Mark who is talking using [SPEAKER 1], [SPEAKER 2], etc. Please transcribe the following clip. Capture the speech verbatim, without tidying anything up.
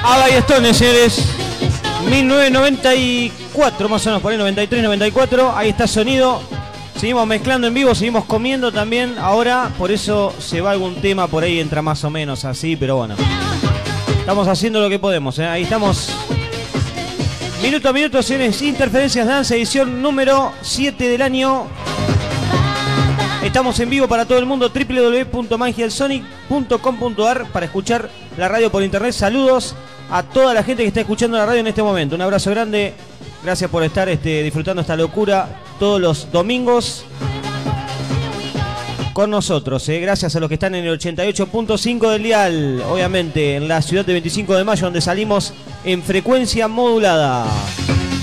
[SPEAKER 1] Ava y Stones, señores. mil novecientos noventa y cuatro, más o menos, por ahí, noventa y tres, noventa y cuatro. Ahí está sonido. Seguimos mezclando en vivo, seguimos comiendo también. Ahora, por eso se va algún tema por ahí, entra más o menos así, pero bueno. Estamos haciendo lo que podemos, ¿eh? Ahí estamos. Minuto a minuto, señores. Interferencias Danza, edición número siete del año. Estamos en vivo para todo el mundo, doble u doble u doble u punto magielsonic punto com punto a r, para escuchar la radio por internet. Saludos a toda la gente que está escuchando la radio en este momento. Un abrazo grande. Gracias por estar este, disfrutando esta locura todos los domingos con nosotros. Eh. Gracias a los que están en el ochenta y ocho punto cinco del dial. Obviamente en la ciudad de veinticinco de mayo, donde salimos en frecuencia modulada.